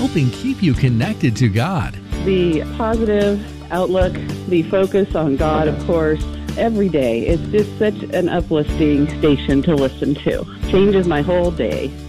helping keep you connected to God. The positive outlook, the focus on God, of course, every day. It's just such an uplifting station to listen to. Changes my whole day.